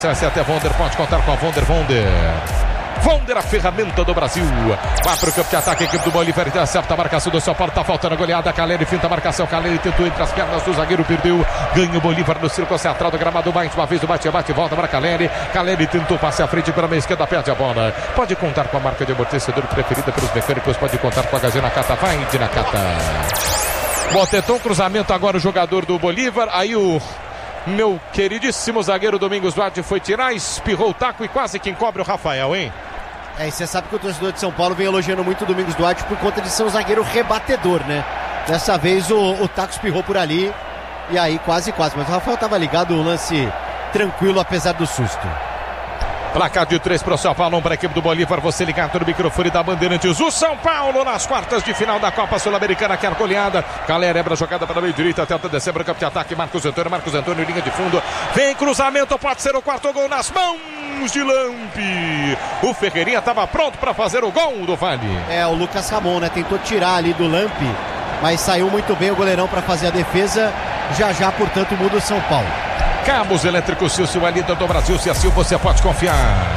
Até Vonder, pode contar com a Vonder. Vonder, a ferramenta do Brasil. Vai para o campo de ataque, a equipe do Bolívar intercepta a marcação do São Paulo, tá faltando a goleada. Caleri finta a marcação, Caleri tentou entre as pernas do zagueiro, perdeu, ganha o Bolívar no círculo central do gramado, mais uma vez o bate-bate, volta para Caleri tentou passe à frente pela meia esquerda, perde a bola. Pode contar com a marca de amortecedor preferida pelos mecânicos, pode contar com a HG Nakata, vai de Nakata. Bom, tentou um cruzamento agora o jogador do Bolívar, aí o meu queridíssimo zagueiro Domingos Duarte foi tirar, espirrou o taco e quase que encobre o Rafael, hein? E você sabe que o torcedor de São Paulo vem elogiando muito o Domingos Duarte por conta de ser um zagueiro rebatedor, né? Dessa vez o taco espirrou por ali e aí quase, mas o Rafael tava ligado, um lance tranquilo apesar do susto. Placar de 3 para o São Paulo, 1 para a equipe do Bolívar. Você ligado no microfone da Bandeirantes. O São Paulo nas quartas de final da Copa Sul-Americana. Quer goleada. Caleri abre a jogada para a meio direita. Tenta descer para o campo de ataque. Marcos Antônio, linha de fundo. Vem cruzamento. Pode ser o quarto gol nas mãos de Lampi. O Ferreirinha estava pronto para fazer o gol do Vale. O Lucas Ramon, né? Tentou tirar ali do Lampi, mas saiu muito bem o goleirão para fazer a defesa. Já, portanto, muda o São Paulo. Cabos Elétricos Silvio, a líder do Brasil, se assim você pode confiar.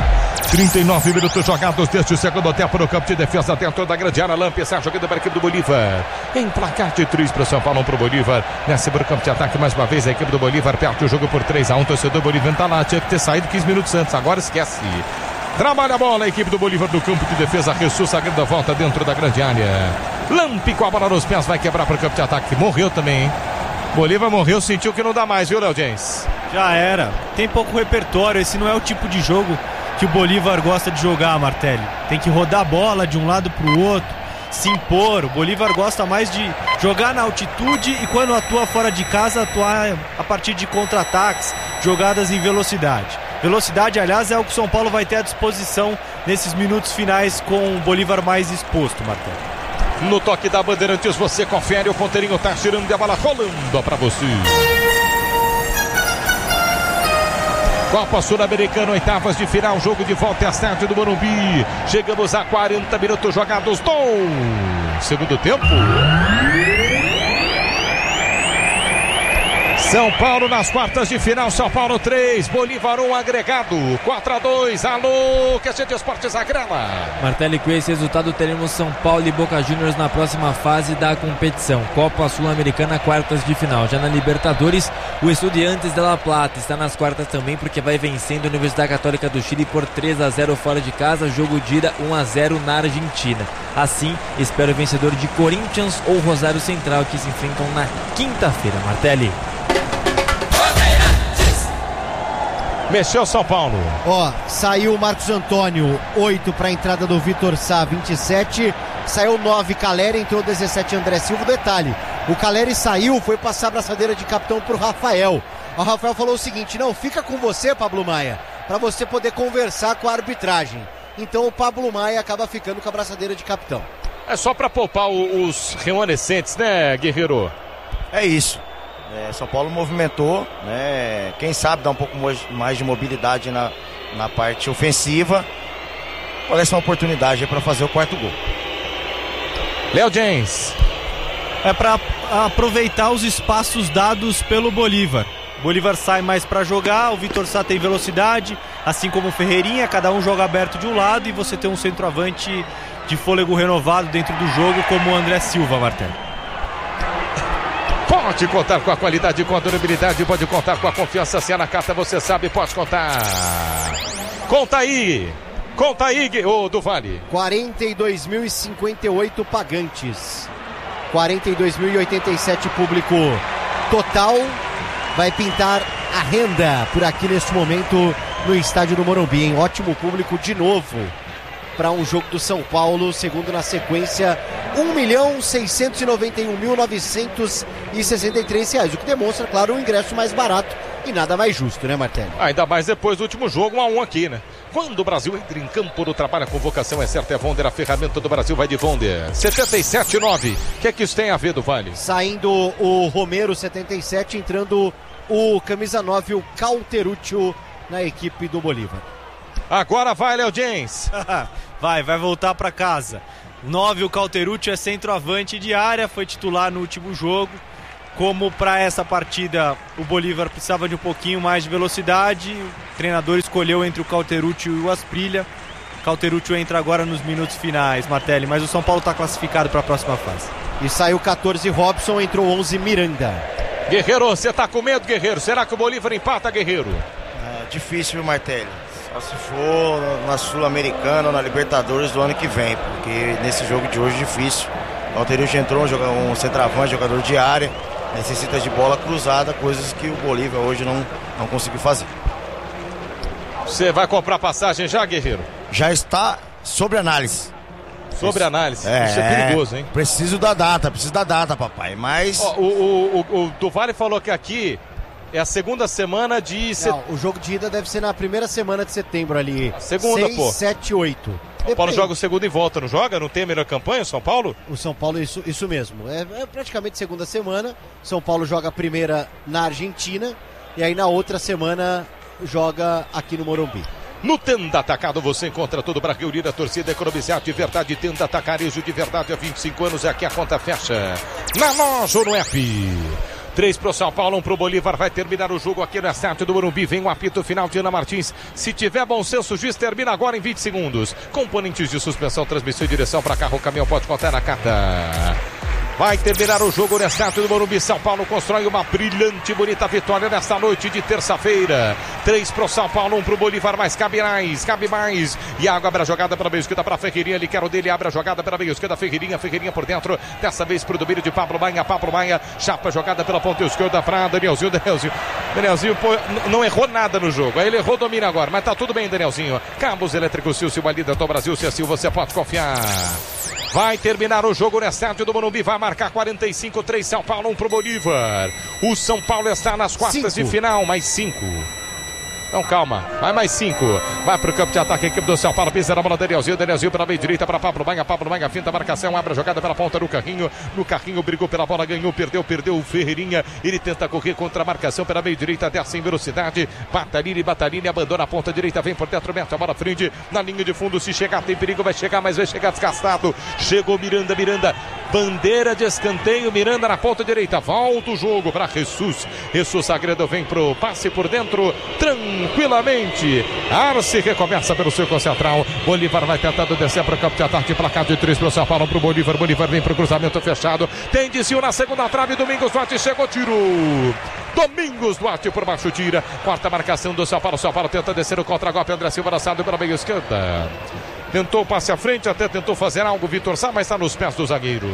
39 minutos jogados deste o segundo tempo no campo de defesa dentro da grande área. Lampi está jogando para a equipe do Bolívar. Em placar de 3 para o São Paulo, 1 para o Bolívar. Nessa para o campo de ataque mais uma vez a equipe do Bolívar perde o jogo por 3-1. Torcedor Bolívar tá lá, tinha que ter saído 15 minutos antes, agora esquece. Trabalha a bola a equipe do Bolívar no campo de defesa, ressuscita a grande volta dentro da grande área. Lampi com a bola nos pés vai quebrar para o campo de ataque. Morreu também, hein? Bolívar morreu, sentiu que não dá mais, viu, Léo James? Já era, tem pouco repertório, esse não é o tipo de jogo que o Bolívar gosta de jogar, Martelli. Tem que rodar a bola de um lado para o outro, se impor. O Bolívar gosta mais de jogar na altitude e quando atua fora de casa, atuar a partir de contra-ataques, jogadas em velocidade. Velocidade, aliás, é o que o São Paulo vai ter à disposição nesses minutos finais com o Bolívar mais exposto, Martelli. No toque da Bandeirantes você confere, o ponteirinho tá tirando a bola rolando para você. Copa Sul-Americana, oitavas de final, jogo de volta à estádio do Morumbi. Chegamos a 40 minutos jogados do segundo tempo. São Paulo nas quartas de final, São Paulo 3, Bolívar 1 agregado, 4-2, alô, que a gente Esportes agrela. Martelli, com esse resultado teremos São Paulo e Boca Juniors na próxima fase da competição, Copa Sul-Americana, quartas de final. Já na Libertadores, o Estudiantes de La Plata está nas quartas também, porque vai vencendo a Universidade Católica do Chile por 3-0 fora de casa, jogo de ida 1-0 na Argentina. Assim, espera o vencedor de Corinthians ou Rosário Central, que se enfrentam na quinta-feira, Martelli. Mexeu São Paulo. Saiu o Marcos Antônio, 8 para a entrada do Vitor Sá, 27. Saiu 9 Caleri, entrou 17 André Silva. Detalhe, o Caleri saiu, foi passar a braçadeira de capitão pro Rafael. O Rafael falou o seguinte: não, fica com você, Pablo Maia, para você poder conversar com a arbitragem. Então o Pablo Maia acaba ficando com a braçadeira de capitão. É só para poupar os remanescentes, né, Guerreiro? É isso. São Paulo movimentou, né? Quem sabe dar um pouco mais de mobilidade na parte ofensiva. Parece uma oportunidade para fazer o quarto gol. Léo James. É para aproveitar os espaços dados pelo Bolívar. O Bolívar sai mais para jogar, o Vitor Sá tem velocidade, assim como o Ferreirinha, cada um joga aberto de um lado e você tem um centroavante de fôlego renovado dentro do jogo como o André Silva, Martelli. Pode contar com a qualidade, com a durabilidade, pode contar com a confiança. Se é na carta, você sabe, pode contar. Conta aí, do Vale. 42.058 pagantes, 42.087 público total. Vai pintar a renda por aqui neste momento no estádio do Morumbi, hein? Ótimo público de novo para um jogo do São Paulo, segundo na sequência, 1.691.963 reais, o que demonstra, claro, um ingresso mais barato e nada mais justo, né, Martelli? Ainda mais depois do último jogo, 1-1 aqui, né? Quando o Brasil entra em campo no trabalho, a convocação é certa, é Vonder, a ferramenta do Brasil vai de Vonder. 77,9. O que é que isso tem a ver, do Vale? Saindo o Romero, 77, entrando o camisa 9, o Cauteruccio, na equipe do Bolívar. Agora vai, Léo James. vai voltar para casa. 9, o Cauteruccio é centroavante de área, foi titular no último jogo. como para essa partida o Bolívar precisava de um pouquinho mais de velocidade, o treinador escolheu entre o Cauterucci e o Asprilla. Cauterucci entra agora nos minutos finais, Martelli, mas o São Paulo está classificado para a próxima fase. E saiu 14 Robson, entrou 11 Miranda. Guerreiro, você tá com medo, Guerreiro? Será que o Bolívar empata, Guerreiro? Difícil, viu, Martelli? Só se for na Sul-Americana ou na Libertadores do ano que vem, porque nesse jogo de hoje é difícil. O Cauterucci entrou, um centroavante, jogador de área, necessita de bola cruzada, coisas que o Bolívar hoje não conseguiu fazer. Você vai comprar passagem já, Guerreiro? Já está sobre análise. Sobre análise? Isso é perigoso, hein? Preciso da data, papai, mas... O Duvale falou que aqui é a segunda semana de... Não, o jogo de ida deve ser na primeira semana de setembro ali. Segunda, 6, pô. 7, 8. São Paulo joga o segundo e volta, não joga? Não tem a melhor campanha o São Paulo? O São Paulo, isso mesmo. É praticamente segunda semana. São Paulo joga a primeira na Argentina e aí na outra semana joga aqui no Morumbi. No Tenda Atacado você encontra tudo para reunir a torcida, economizar de verdade. Tenda Atacarejo de verdade há 25 anos, aqui a conta fecha. Na loja ou no app. 3 pro São Paulo, 1 pro Bolívar. Vai terminar o jogo aqui no estádio do Morumbi. Vem o apito final de Ana Martins. Se tiver bom senso, o juiz termina agora em 20 segundos. Componentes de suspensão, transmissão e direção para carro, caminhão, pode contar na carta. Vai terminar o jogo no estádio do Morumbi. São Paulo constrói uma brilhante e bonita vitória nesta noite de terça-feira. 3 pro São Paulo, 1 pro Bolívar, mas cabe mais. Iago abre a jogada para a meia esquerda para a Ferreirinha. Ele quer o dele, abre a jogada para a meia esquerda. Ferreirinha por dentro. Dessa vez pro domínio de Pablo Maia. Chapa a jogada pela ponta esquerda para Danielzinho. Danielzinho não errou nada no jogo. Aí ele errou, domina agora. Mas tá tudo bem, Danielzinho. Cabos elétricos Silva, líder do Brasil. Se assim você pode confiar. Vai terminar o jogo no estádio do Morumbi. Vai marcar 45, 3 São Paulo, 1 pro Bolívar. O São Paulo está nas quartas de final, mais 5. Então calma, vai mais 5. Vai pro campo de ataque, a equipe do São Paulo. Pisa na bola, Danielzinho pela meia direita para Pablo Maia. Finta a marcação, abre a jogada pela ponta do Carrinho. No Carrinho brigou pela bola, ganhou, perdeu o Ferreirinha. Ele tenta correr contra a marcação pela meia direita, desce em velocidade. Batalini, abandona a ponta direita, vem por dentro, mete a bola frente. Na linha de fundo, se chegar tem perigo, vai chegar, mas vai chegar desgastado. Chegou Miranda. Bandeira de escanteio, Miranda na ponta direita. Volta o jogo para Jesus Sagredo vem pro passe por dentro, tranquilamente. Arce recomeça pelo círculo central. Bolívar vai tentando descer para o campo de ataque. Placar de 3 para o São Paulo, para o Bolívar. Bolívar vem para o cruzamento fechado. Tem desvio na segunda trave. Domingos Duarte chegou, tiro. Domingos Duarte por baixo tira. Quarta marcação do São Paulo. São Paulo tenta descer o contra-golpe. André Silva lançado pela meia esquerda. Tentou o passe à frente, até tentou fazer algo Vitor Sá, mas está nos pés do zagueiro.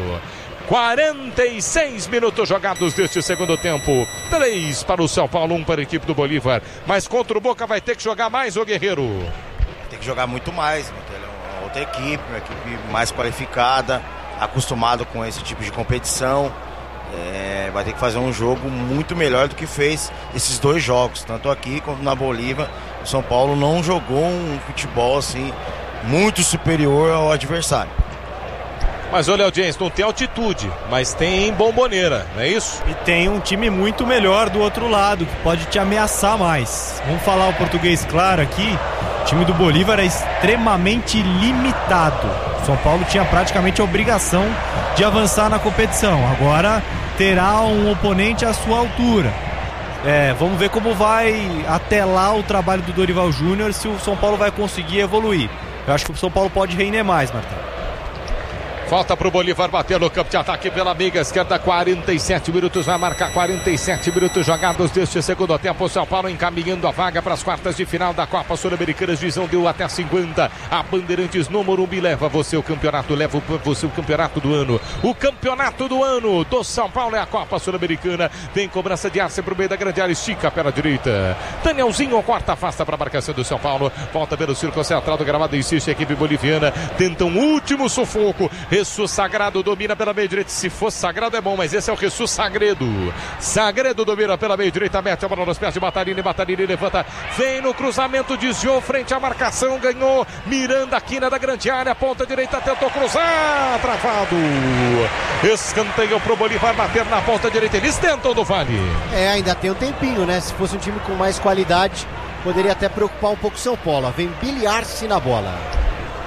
46 minutos jogados deste segundo tempo. 3 para o São Paulo, 1 para a equipe do Bolívar. Mas contra o Boca vai ter que jogar mais, ô Guerreiro? Tem que jogar muito mais. É uma outra equipe, uma equipe mais qualificada, acostumado com esse tipo de competição. Vai ter que fazer um jogo muito melhor do que fez esses 2 jogos. Tanto aqui quanto na Bolívia, o São Paulo não jogou um futebol assim muito superior ao adversário. Mas olha, audiência, não tem altitude, mas tem bomboneira, não é isso? E tem um time muito melhor do outro lado, que pode te ameaçar mais. Vamos falar o português claro aqui. O time do Bolívar é extremamente limitado. O São Paulo tinha praticamente a obrigação de avançar na competição. Agora terá um oponente à sua altura. Vamos ver como vai até lá o trabalho do Dorival Júnior, se o São Paulo vai conseguir evoluir. Eu acho que o São Paulo pode render mais, Martelo. Falta para o Bolívar bater no campo de ataque pela meia esquerda. 47 minutos, vai marcar 47 minutos jogados deste segundo tempo. O São Paulo encaminhando a vaga para as quartas de final da Copa Sul-Americana. Divisão deu até 50. A Bandeirantes no Morumbi leva você o campeonato, leva você o campeonato do ano. O campeonato do ano do São Paulo é a Copa Sul-Americana. Vem cobrança de Arce para o meio da grande área, estica pela direita. Danielzinho corta, afasta para a marcação do São Paulo. Volta pelo círculo central do gramado, insiste a equipe boliviana. Tenta um último sufoco. Jesus Sagrado domina pela meia direita. Se fosse Sagrado é bom, mas esse é o Jesus Sagredo. Sagredo domina pela meia direita, mete a bola nos pés de Batalini. Batalini levanta, vem no cruzamento, desviou frente à marcação, ganhou. Miranda, quina da grande área, ponta direita, tentou cruzar, travado. Escanteio pro Bolívar bater na ponta direita. Eles tentam do Vale. Ainda tem um tempinho, né? Se fosse um time com mais qualidade, poderia até preocupar um pouco o São Paulo. Vem Billy Arce na bola.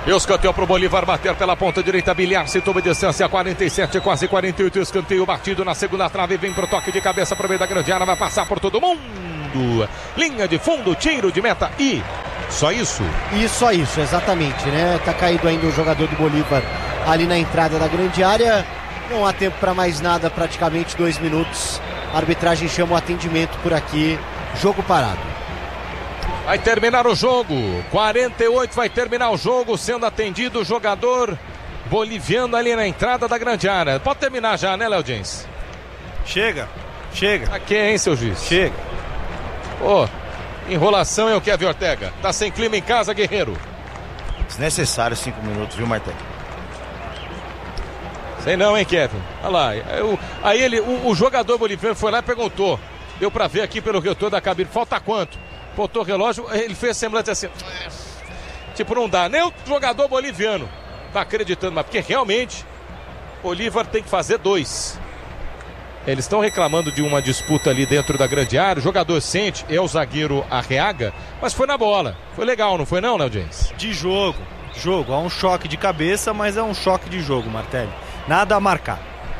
Escanteio pro Bolívar bater pela ponta direita. Bilhar se toma distância, 47, quase 48. Escanteio batido na segunda trave. Vem pro toque de cabeça pro meio da grande área. Vai passar por todo mundo. Linha de fundo, tiro de meta e só isso? E só isso, exatamente, né? Tá caído ainda o jogador do Bolívar ali na entrada da grande área. Não há tempo para mais nada, praticamente 2 minutos. A arbitragem chama o atendimento por aqui. Jogo parado. Vai terminar o jogo, 48 vai terminar o jogo, sendo atendido o jogador boliviano ali na entrada da grande área. Pode terminar já, né, Léo Jens? Chega. Aqui, hein, seu juiz? Chega. Pô, enrolação é o Kevin Ortega. Tá sem clima em casa, guerreiro. Desnecessário 5 minutos, viu, Martelo? Sei não, hein, Kevin? Olha lá, aí o jogador boliviano foi lá e perguntou. Deu pra ver aqui pelo retorno da cabine, falta quanto? Botou o relógio, ele fez semblante assim. Tipo, não dá. Nem o jogador boliviano tá acreditando, mas porque realmente Bolívar tem que fazer 2. Eles estão reclamando de uma disputa ali dentro da grande área. O jogador sente, é o zagueiro Arreaga, mas foi na bola. Foi legal, não foi não, Léo James? De jogo. Há um choque de cabeça, mas é um choque de jogo, Martelli. Nada a marcar.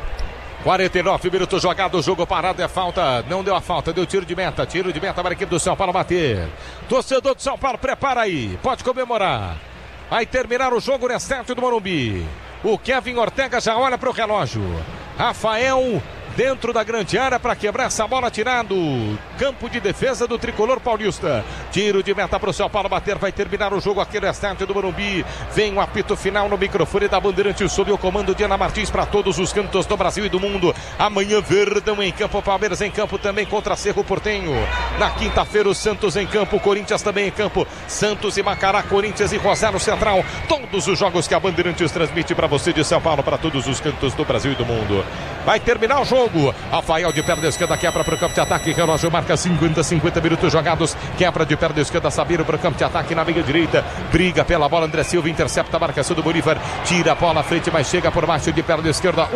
49 minutos jogado, o jogo parado, é falta, não deu a falta, deu tiro de meta para a equipe do São Paulo bater. Torcedor do São Paulo, prepara aí, pode comemorar. Vai terminar o jogo no estádio do Morumbi. O Kevin Ortega já olha para o relógio. Rafael dentro da grande área para quebrar essa bola, tirado campo de defesa do tricolor paulista. Tiro de meta para o São Paulo bater, vai terminar o jogo aqui no estádio do Morumbi. Vem o apito final no microfone da Bandeirantes sob o comando de Ana Martins para todos os cantos do Brasil e do mundo. Amanhã Verdão em campo, Palmeiras em campo também contra Cerro Porteño. Na quinta-feira o Santos em campo, Corinthians também em campo. Santos e Macará, Corinthians e Rosário Central. Todos os jogos que a Bandeirantes transmite para você de São Paulo, para todos os cantos do Brasil e do mundo. Vai terminar o jogo. Rafael de perna esquerda quebra para o campo de ataque. Relógio marca 50 minutos jogados. Quebra de perna esquerda, Sabino para o campo de ataque na meia direita. Briga pela bola, André Silva intercepta a marcação do Bolívar. Tira a bola à frente, mas chega por baixo de perna esquerda.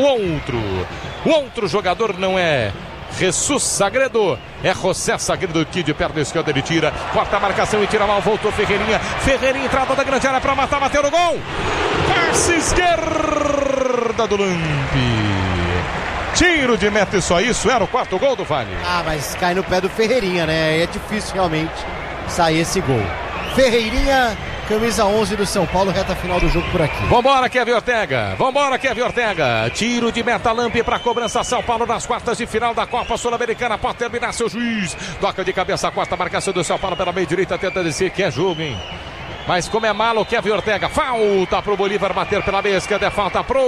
O outro jogador não é Jesus Sagredo, é José Sagredo que de perna esquerda ele tira. Corta a marcação e tira mal. Voltou Ferreirinha. Entrada da grande área para matar, bateu no gol. Passe esquerda do Lampi. Tiro de meta e só isso, era o 4º gol do Vale. Mas cai no pé do Ferreirinha, né? É difícil realmente sair esse gol. Ferreirinha, camisa 11 do São Paulo, reta final do jogo por aqui. Vambora, Kevin Ortega. Tiro de meta, Lampi para cobrança. São Paulo nas quartas de final da Copa Sul-Americana. Pode terminar, seu juiz. Toca de cabeça, a quarta marcação do São Paulo pela meia direita, tenta descer, que é jogo, hein? Mas como é malo, Kevin Ortega. Falta pro Bolívar bater pela meia esquerda. É falta pro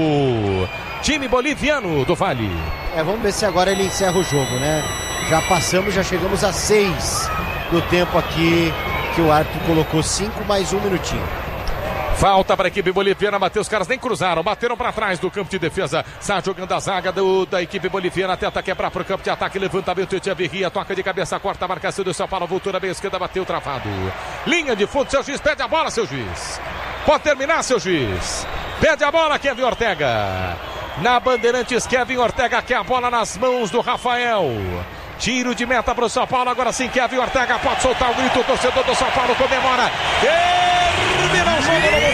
time boliviano do Vale. Vamos ver se agora ele encerra o jogo, né? Já chegamos a 6 do tempo aqui que o árbitro colocou. 5 mais 1 minutinho. Falta para a equipe boliviana, bateu, os caras nem cruzaram, bateram para trás do campo de defesa. Está jogando a zaga da equipe boliviana, tenta quebrar para o campo de ataque, levantamento de Echeverria, toca de cabeça, corta a marcação do São Paulo, voltou na meia esquerda, bateu travado. Linha de fundo, seu juiz, pede a bola, seu juiz. Pode terminar, seu juiz. Pede a bola, Kevin Ortega. Na Bandeirantes, Kevin Ortega quer a bola nas mãos do Rafael. Tiro de meta para o São Paulo, agora sim Kevin Ortega pode soltar o grito, o torcedor do São Paulo comemora. Termina o jogo no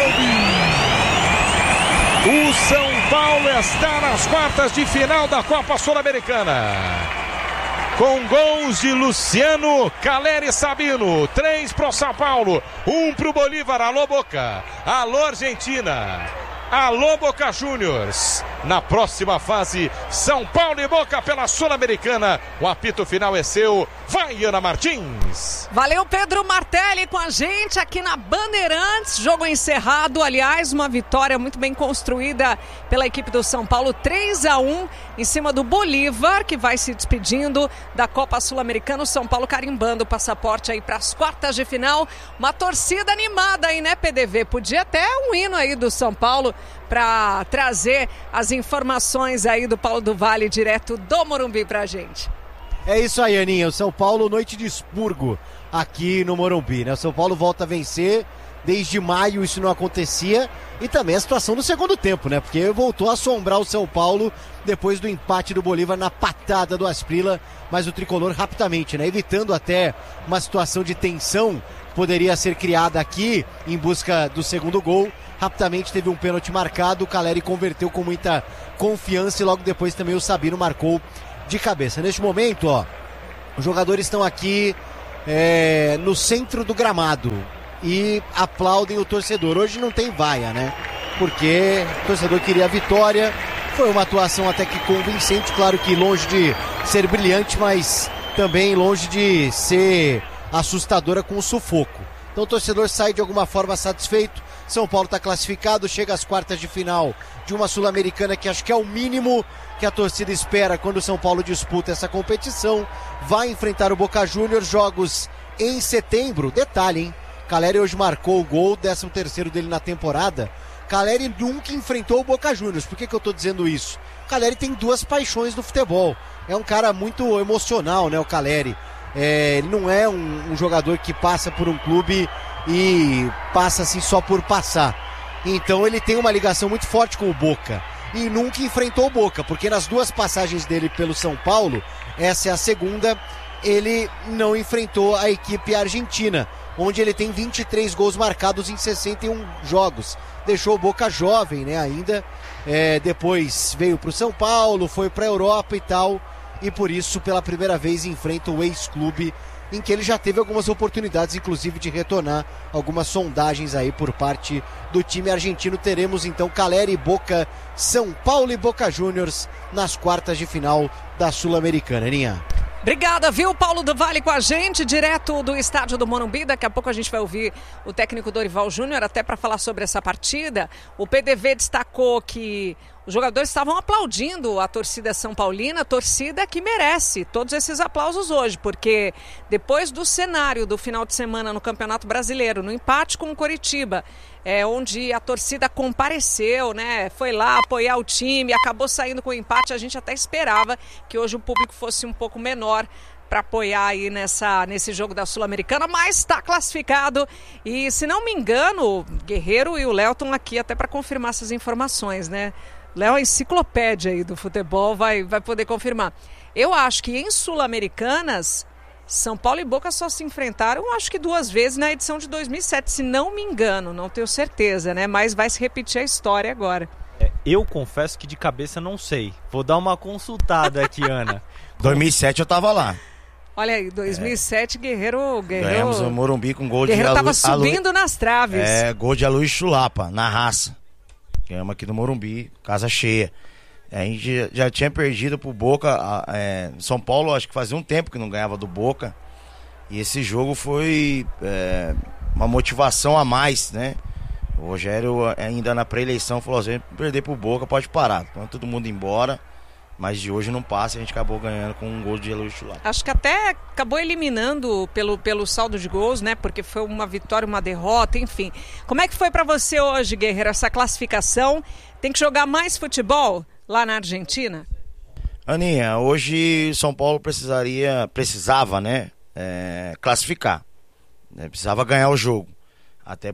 Morumbi. O São Paulo está nas quartas de final da Copa Sul-Americana. Com gols de Luciano, Caleri e Sabino. 3 para o São Paulo, 1 para o Bolívar. Alô Boca, alô Argentina, alô Boca Juniors. Na próxima fase, São Paulo e Boca pela Sul-Americana. O apito final é seu. Vai, Ana Martins. Valeu, Pedro Martelli, com a gente aqui na Bandeirantes. Jogo encerrado, aliás, uma vitória muito bem construída pela equipe do São Paulo. 3-1 em cima do Bolívar, que vai se despedindo da Copa Sul-Americana. O São Paulo carimbando o passaporte aí para as quartas de final. Uma torcida animada aí, né, PDV? Podia até um hino aí do São Paulo para trazer as informações aí do Paulo do Vale direto do Morumbi pra gente. É isso aí, Aninha. O São Paulo, noite de expurgo aqui no Morumbi, né? O São Paulo volta a vencer. Desde maio isso não acontecia. E também a situação do segundo tempo, né? Porque voltou a assombrar o São Paulo depois do empate do Bolívar na patada do Asprilla. Mas o tricolor rapidamente, né? Evitando até uma situação de tensão poderia ser criada aqui em busca do segundo gol. Rapidamente teve um pênalti marcado, o Caleri converteu com muita confiança e logo depois também o Sabino marcou de cabeça. Neste momento, os jogadores estão aqui no centro do gramado e aplaudem o torcedor. Hoje não tem vaia, né? Porque o torcedor queria a vitória. Foi uma atuação até que convincente, claro que longe de ser brilhante, mas também longe de ser assustadora com o sufoco. Então o torcedor sai de alguma forma satisfeito. São Paulo está classificado, chega às quartas de final de uma Sul-Americana que acho que é o mínimo que a torcida espera quando o São Paulo disputa essa competição. Vai enfrentar o Boca Juniors, jogos em setembro. Detalhe, hein? Caleri hoje marcou o gol, 13º dele na temporada. Caleri nunca enfrentou o Boca Juniors. Por que eu estou dizendo isso? O Caleri tem duas paixões no futebol. É um cara muito emocional, né, o Caleri. Ele não é um jogador que passa por um clube e passa assim só por passar. Então ele tem uma ligação muito forte com o Boca. E nunca enfrentou o Boca, porque nas duas passagens dele pelo São Paulo, essa é a segunda, ele não enfrentou a equipe argentina, onde ele tem 23 gols marcados em 61 jogos. Deixou o Boca jovem, né, ainda. Depois veio para o São Paulo, foi para a Europa e tal. E por isso, pela primeira vez, enfrenta o ex-clube, em que ele já teve algumas oportunidades, inclusive de retornar algumas sondagens aí por parte do time argentino. Teremos então Caleri, Boca, São Paulo e Boca Juniors nas quartas de final da Sul-Americana. Aninha. Obrigada, viu, Paulo do Vale com a gente, direto do estádio do Morumbi. Daqui a pouco a gente vai ouvir o técnico Dorival Júnior, até para falar sobre essa partida. O PDV destacou que os jogadores estavam aplaudindo a torcida são paulina, torcida que merece todos esses aplausos hoje, porque depois do cenário do final de semana no Campeonato Brasileiro, no empate com o Coritiba, onde a torcida compareceu, né? Foi lá apoiar o time, acabou saindo com o empate. A gente até esperava que hoje o público fosse um pouco menor para apoiar aí nesse jogo da Sul-Americana, mas está classificado. E se não me engano, o Guerreiro e o Léo estão aqui até para confirmar essas informações, né? Léo, a enciclopédia aí do futebol, vai poder confirmar. Eu acho que em Sul-Americanas, São Paulo e Boca só se enfrentaram, acho que 2 vezes na edição de 2007, se não me engano, não tenho certeza, né? Mas vai se repetir a história agora. Eu confesso que de cabeça não sei. Vou dar uma consultada aqui, Ana. 2007 eu tava lá. Olha aí, 2007, Guerreiro... Ganhamos o Morumbi com gol Guerreiro de tava subindo nas traves. Gol de Aloysio Chulapa, na raça. Ganhamos aqui no Morumbi, casa cheia. A gente já tinha perdido pro Boca. São Paulo, acho que fazia um tempo que não ganhava do Boca. E esse jogo foi uma motivação a mais, né? O Rogério, ainda na pré-eleição, falou assim: perder pro Boca, pode parar. Então todo mundo embora. Mas de hoje não passa, a gente acabou ganhando com um gol de Aloysio Chulapa. Acho que até acabou eliminando pelo saldo de gols, né? Porque foi uma vitória, uma derrota, enfim. Como é que foi pra você hoje, Guerreiro, essa classificação? Tem que jogar mais futebol lá na Argentina? Aninha, hoje São Paulo precisava, né? Classificar. Precisava ganhar o jogo. Até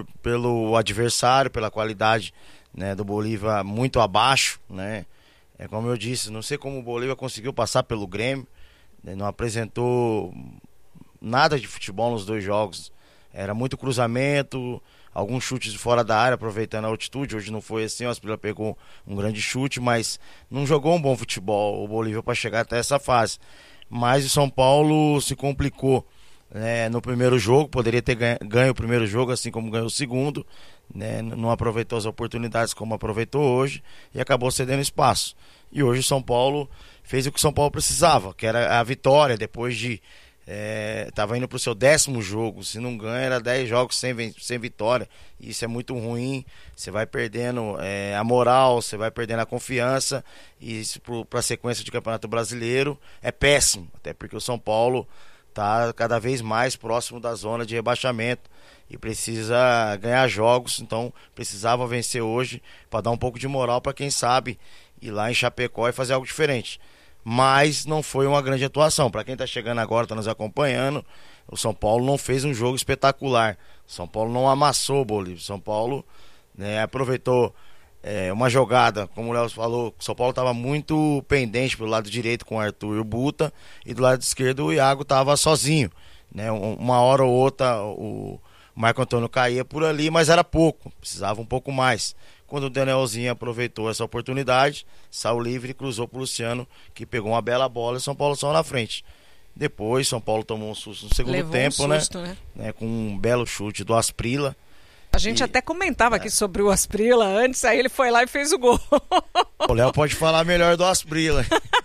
pelo adversário, pela qualidade, né, do Bolívar muito abaixo, né? Como eu disse, não sei como o Bolívar conseguiu passar pelo Grêmio, né, não apresentou nada de futebol nos 2 jogos. Era muito cruzamento, alguns chutes de fora da área, aproveitando a altitude. Hoje não foi assim, o Aspila pegou um grande chute, mas não jogou um bom futebol o Bolívar para chegar até essa fase. Mas o São Paulo se complicou, né, no primeiro jogo, poderia ter ganho o primeiro jogo, assim como ganhou o segundo, né, não aproveitou as oportunidades como aproveitou hoje e acabou cedendo espaço. E hoje o São Paulo fez o que o São Paulo precisava, que era a vitória, depois de estava indo para o seu 10º jogo. Se não ganha, era 10 jogos sem vitória. Isso é muito ruim. Você vai perdendo a moral, você vai perdendo a confiança. E isso para a sequência de Campeonato Brasileiro é péssimo, até porque o São Paulo está cada vez mais próximo da zona de rebaixamento e precisa ganhar jogos. Então precisava vencer hoje para dar um pouco de moral para quem sabe ir lá em Chapecó e fazer algo diferente. Mas não foi uma grande atuação. Para quem está chegando agora, está nos acompanhando, o São Paulo não fez um jogo espetacular. O São Paulo não amassou o Bolívar. O São Paulo, né, aproveitou uma jogada, como o Léo falou, o São Paulo estava muito pendente pelo lado direito com o Arthur e o Buta, e do lado esquerdo o Iago estava sozinho. né? Uma hora ou outra o Marco Antônio caía por ali, mas era pouco, precisava um pouco mais. Quando o Danielzinho aproveitou essa oportunidade, saiu livre e cruzou para o Luciano, que pegou uma bela bola e São Paulo saiu na frente. Depois, São Paulo tomou um susto no segundo tempo, um susto, né? Com um belo chute do Asprilla. A gente até comentava aqui sobre o Asprilla antes, aí ele foi lá e fez o gol. O Léo pode falar melhor do Asprilla.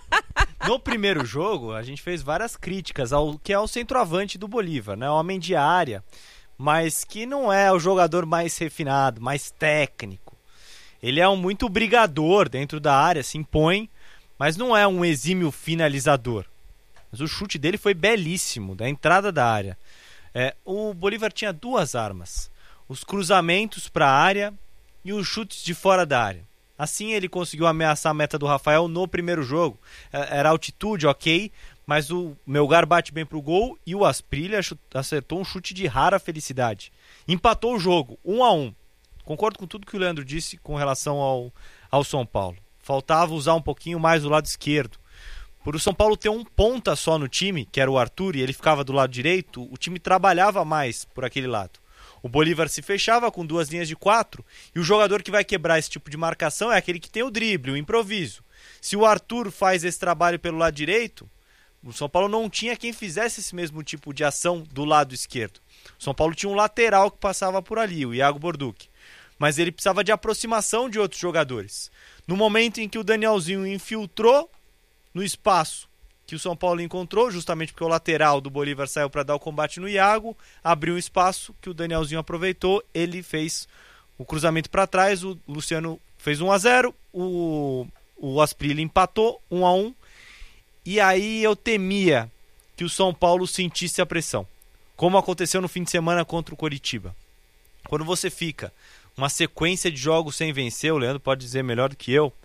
No primeiro jogo, a gente fez várias críticas ao que é o centroavante do Bolívar, né? Homem de área, mas que não é o jogador mais refinado, mais técnico. Ele é muito brigador dentro da área, se impõe, mas não é um exímio finalizador. Mas o chute dele foi belíssimo, da entrada da área. O Bolívar tinha duas armas: os cruzamentos para a área e os chutes de fora da área. Assim ele conseguiu ameaçar a meta do Rafael no primeiro jogo. Era altitude, ok, mas o Melgar bate bem pro gol e o Asprilla acertou um chute de rara felicidade. Empatou o jogo, 1-1. Concordo com tudo que o Leandro disse com relação ao São Paulo. Faltava usar um pouquinho mais o lado esquerdo. Por o São Paulo ter um ponta só no time, que era o Arthur, e ele ficava do lado direito, o time trabalhava mais por aquele lado. O Bolívar se fechava com duas linhas de 4, e o jogador que vai quebrar esse tipo de marcação é aquele que tem o drible, o improviso. Se o Arthur faz esse trabalho pelo lado direito, o São Paulo não tinha quem fizesse esse mesmo tipo de ação do lado esquerdo. O São Paulo tinha um lateral que passava por ali, o Iago Borducci. Mas ele precisava de aproximação de outros jogadores. No momento em que o Danielzinho infiltrou no espaço que o São Paulo encontrou, justamente porque o lateral do Bolívar saiu para dar o combate no Iago, abriu um espaço que o Danielzinho aproveitou, ele fez o cruzamento para trás, o Luciano fez 1-0, o Asprilla empatou 1-1, e aí eu temia que o São Paulo sentisse a pressão, como aconteceu no fim de semana contra o Coritiba. Quando você fica uma sequência de jogos sem vencer, o Leandro pode dizer melhor do que eu,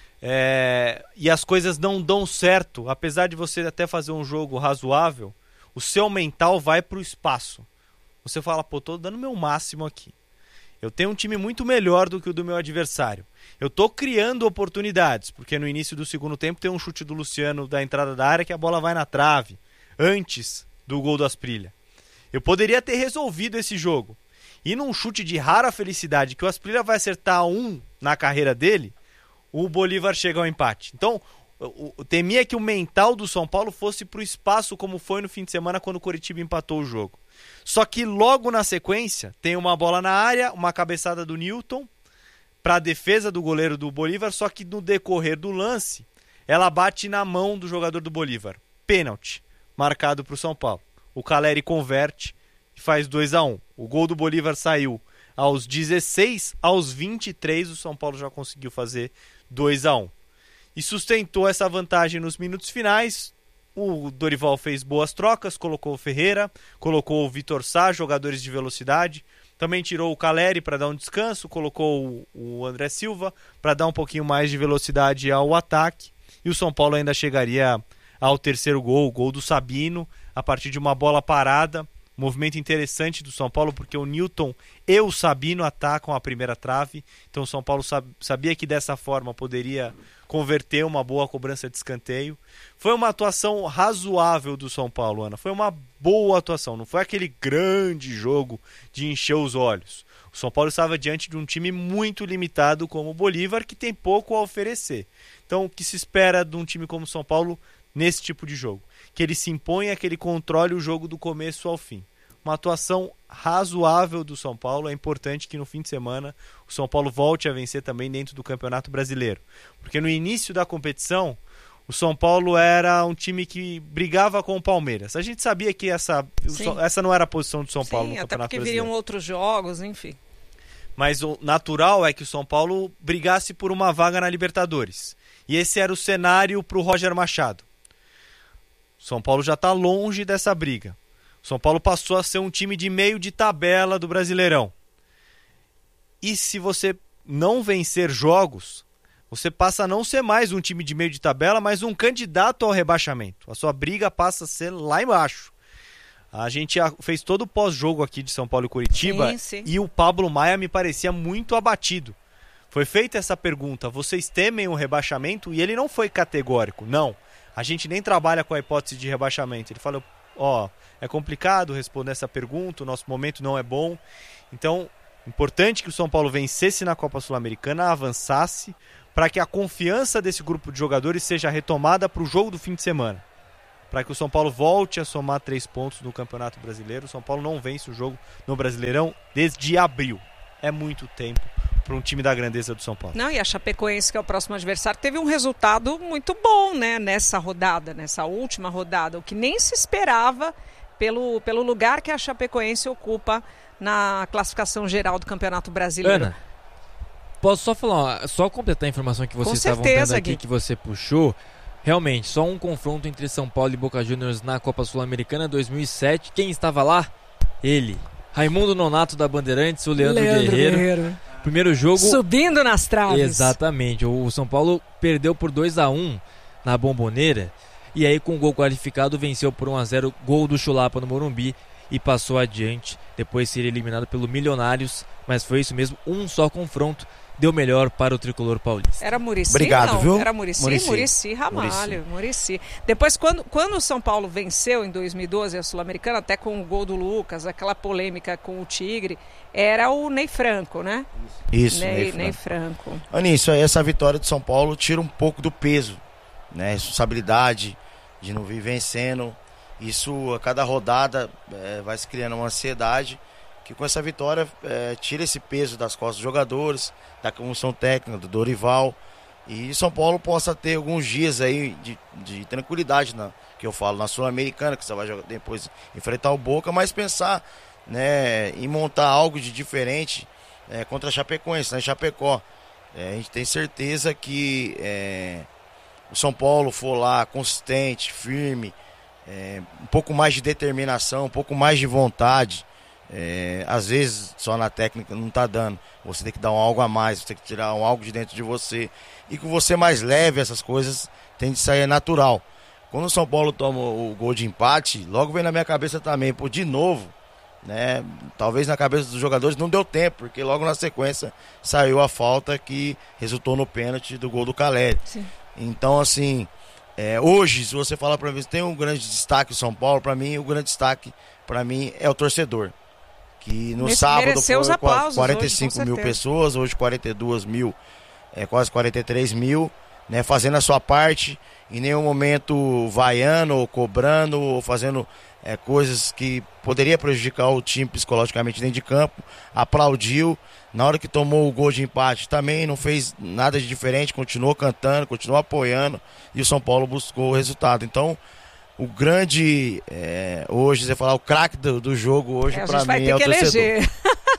e as coisas não dão certo, apesar de você até fazer um jogo razoável, o seu mental vai para o espaço. Você fala, tô dando meu máximo aqui. Eu tenho um time muito melhor do que o do meu adversário. Eu tô criando oportunidades, porque no início do segundo tempo tem um chute do Luciano da entrada da área que a bola vai na trave, antes do gol do Asprilla. Eu poderia ter resolvido esse jogo. E num chute de rara felicidade, que o Asprilla vai acertar um na carreira dele, o Bolívar chega ao empate. Então, eu temia que o mental do São Paulo fosse pro espaço, como foi no fim de semana quando o Coritiba empatou o jogo. Só que logo na sequência, tem uma bola na área, uma cabeçada do Newton para a defesa do goleiro do Bolívar, só que no decorrer do lance, ela bate na mão do jogador do Bolívar. Pênalti, marcado pro São Paulo. O Caleri converte e faz 2-1. O gol do Bolívar saiu aos 16, aos 23 o São Paulo já conseguiu fazer 2-1. E sustentou essa vantagem nos minutos finais. O Dorival fez boas trocas, colocou o Ferreira, colocou o Vitor Sá, jogadores de velocidade. Também tirou o Caleri para dar um descanso, colocou o André Silva para dar um pouquinho mais de velocidade ao ataque. E o São Paulo ainda chegaria ao terceiro gol, o gol do Sabino, a partir de uma bola parada. Movimento interessante do São Paulo, porque o Newton e o Sabino atacam a primeira trave. Então o São Paulo sabia que dessa forma poderia converter uma boa cobrança de escanteio. Foi uma atuação razoável do São Paulo, Ana. Foi uma boa atuação. Não foi aquele grande jogo de encher os olhos. O São Paulo estava diante de um time muito limitado como o Bolívar, que tem pouco a oferecer. Então o que se espera de um time como o São Paulo nesse tipo de jogo? Que ele se imponha, que ele controle o jogo do começo ao fim. Uma atuação razoável do São Paulo. É importante que no fim de semana o São Paulo volte a vencer também dentro do Campeonato Brasileiro. Porque no início da competição, o São Paulo era um time que brigava com o Palmeiras. A gente sabia que essa não era a posição do São Paulo no Campeonato Brasileiro. Até porque viriam outros jogos, enfim. Mas o natural é que o São Paulo brigasse por uma vaga na Libertadores. E esse era o cenário para o Roger Machado. São Paulo já está longe dessa briga. O São Paulo passou a ser um time de meio de tabela do Brasileirão. E se você não vencer jogos, você passa a não ser mais um time de meio de tabela, mas um candidato ao rebaixamento. A sua briga passa a ser lá embaixo. A gente fez todo o pós-jogo aqui de São Paulo e Coritiba, sim. E o Pablo Maia me parecia muito abatido. Foi feita essa pergunta: vocês temem o rebaixamento? E ele não foi categórico, não. A gente nem trabalha com a hipótese de rebaixamento. Ele falou: é complicado responder essa pergunta, o nosso momento não é bom. Então, importante que o São Paulo vencesse na Copa Sul-Americana, avançasse, para que a confiança desse grupo de jogadores seja retomada para o jogo do fim de semana. Para que o São Paulo volte a somar 3 pontos no Campeonato Brasileiro. O São Paulo não vence o jogo no Brasileirão desde abril. É muito tempo para um time da grandeza do São Paulo. Não, e a Chapecoense, que é o próximo adversário, teve um resultado muito bom, né, nessa rodada, nessa última rodada, o que nem se esperava pelo lugar que a Chapecoense ocupa na classificação geral do Campeonato Brasileiro. Ana, posso só falar, só completar a informação que vocês estavam dando aqui, Gui, que você puxou. Realmente, só um confronto entre São Paulo e Boca Juniors na Copa Sul-Americana 2007. Quem estava lá? Ele, Raimundo Nonato da Bandeirantes, o Leandro Guerreiro. Primeiro jogo... Subindo nas traves. Exatamente. O São Paulo perdeu por 2-1 na Bombonera. E aí, com o gol qualificado, venceu por 1-0, gol do Chulapa no Morumbi. E passou adiante, depois de ser eliminado pelo Milionários. Mas foi isso mesmo, um só confronto. Deu melhor para o tricolor paulista. Era Muricy? Obrigado, não? viu? Era Muricy Ramalho. Muricy. Depois, quando o São Paulo venceu em 2012 a Sul-Americana, até com o gol do Lucas, aquela polêmica com o Tigre, era o Ney Franco, né? Isso, Ney Franco. Anísio, essa vitória do São Paulo tira um pouco do peso, né? Responsabilidade de não vir vencendo. Isso, a cada rodada, vai se criando uma ansiedade, que com essa vitória tira esse peso das costas dos jogadores, da comissão técnica, do Dorival, e São Paulo possa ter alguns dias aí de tranquilidade, que eu falo, na Sul-Americana, que você vai depois enfrentar o Boca, mas pensar, né, em montar algo de diferente contra a Chapecoense, né, Chapecó. A gente tem certeza que o São Paulo for lá consistente, firme, um pouco mais de determinação, um pouco mais de vontade. Às vezes só na técnica não tá dando, você tem que dar um algo a mais, você tem que tirar um algo de dentro de você, e que você mais leve essas coisas tem de sair natural. Quando o São Paulo toma o gol de empate, logo vem na minha cabeça também, de novo, né? Talvez na cabeça dos jogadores não deu tempo, porque logo na sequência saiu a falta que resultou no pênalti do gol do Caleri. Então, assim, hoje, se você falar para mim, tem um grande destaque o São Paulo, para mim, o grande destaque é o torcedor. Que no sábado foi aplausos 45 hoje, mil pessoas, hoje 42 mil, quase 43 mil, né, fazendo a sua parte, em nenhum momento vaiando ou cobrando ou fazendo coisas que poderia prejudicar o time psicologicamente dentro de campo. Aplaudiu, na hora que tomou o gol de empate também não fez nada de diferente, continuou cantando, continuou apoiando, e o São Paulo buscou o resultado. Então, o grande, hoje, você falar, o craque do jogo hoje, para mim, é o torcedor.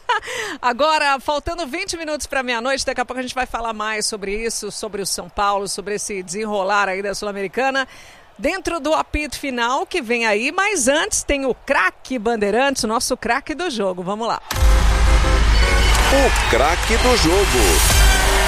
Agora, faltando 20 minutos para meia-noite, daqui a pouco a gente vai falar mais sobre isso, sobre o São Paulo, sobre esse desenrolar aí da Sul-Americana, dentro do apito final que vem aí, mas antes tem o craque Bandeirantes, o nosso craque do jogo. Vamos lá. O craque do jogo.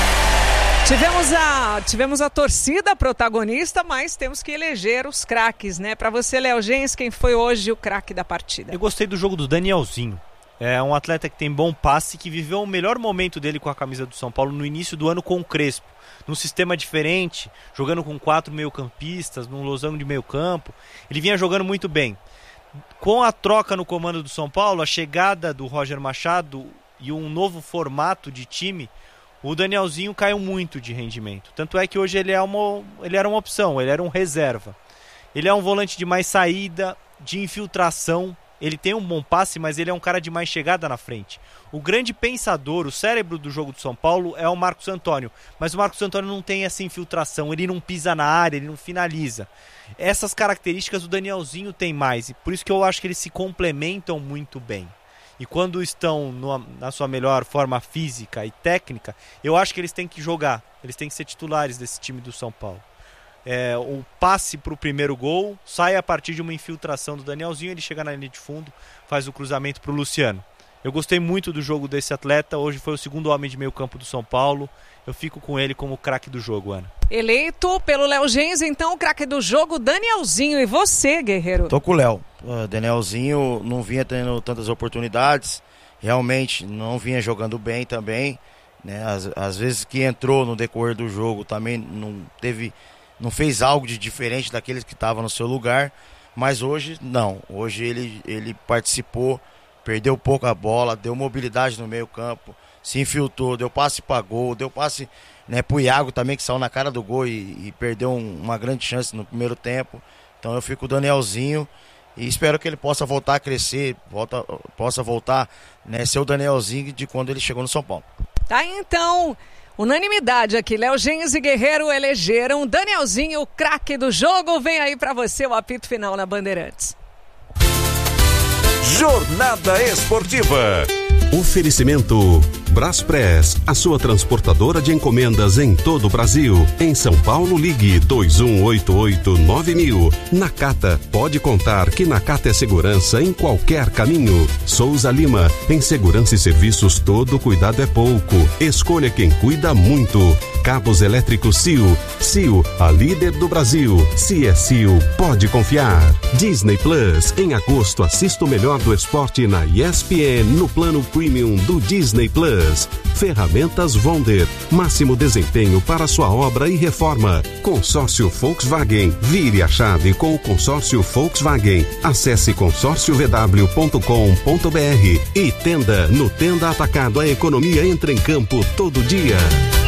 Tivemos a torcida protagonista, mas temos que eleger os craques, né? Para você, Léo Gens, quem foi hoje o craque da partida? Eu gostei do jogo do Danielzinho. É um atleta que tem bom passe, que viveu o melhor momento dele com a camisa do São Paulo no início do ano com o Crespo. Num sistema diferente, jogando com 4 meio-campistas, num losango de meio-campo. Ele vinha jogando muito bem. Com a troca no comando do São Paulo, a chegada do Roger Machado e um novo formato de time, o Danielzinho caiu muito de rendimento. Tanto é que hoje ele era uma opção, ele era um reserva. Ele é um volante de mais saída, de infiltração. Ele tem um bom passe, mas ele é um cara de mais chegada na frente. O grande pensador, o cérebro do jogo do São Paulo é o Marcos Antônio. Mas o Marcos Antônio não tem essa infiltração, ele não pisa na área, ele não finaliza. Essas características o Danielzinho tem mais, e por isso que eu acho que eles se complementam muito bem. E quando estão na sua melhor forma física e técnica, eu acho que eles têm que jogar, eles têm que ser titulares desse time do São Paulo. O passe para o primeiro gol sai a partir de uma infiltração do Danielzinho, ele chega na linha de fundo, faz o cruzamento para o Luciano. Eu gostei muito do jogo desse atleta, hoje foi o segundo homem de meio campo do São Paulo, eu fico com ele como craque do jogo, Ana. Eleito pelo Léo Gens, então o craque do jogo, Danielzinho. E você, Guerreiro? Tô com o Léo. O Danielzinho não vinha tendo tantas oportunidades, realmente não vinha jogando bem também, né? Às vezes que entrou no decorrer do jogo também não fez algo de diferente daqueles que estavam no seu lugar, Mas hoje, não. Hoje ele participou, perdeu pouco a bola, deu mobilidade no meio campo, se infiltrou, deu passe para gol, deu passe, né, pro Iago também, que saiu na cara do gol e perdeu uma grande chance no primeiro tempo. Então eu fico com o Danielzinho e espero que ele possa voltar a crescer, possa voltar, né, ser o Danielzinho de quando ele chegou no São Paulo. Tá, então, unanimidade aqui. Léo Gens e Guerreiro elegeram Danielzinho o craque do jogo. Vem aí pra você o apito final na Bandeirantes. Jornada Esportiva. Oferecimento Braspress, a sua transportadora de encomendas em todo o Brasil. Em São Paulo, ligue 2188-9000. Nakata, pode contar que Nakata é segurança em qualquer caminho. Souza Lima, em segurança e serviços todo cuidado é pouco. Escolha quem cuida muito. Cabos elétricos CIO. CIO, a líder do Brasil. Se é CIO, pode confiar. Disney Plus, em agosto assista o melhor do esporte na ESPN no plano Premium do Disney Plus. Ferramentas Wonder, máximo desempenho para sua obra e reforma. Consórcio Volkswagen, vire a chave com o consórcio Volkswagen. Acesse consórciovw.com.br e Tenda, no Tenda Atacado a economia entra em campo todo dia.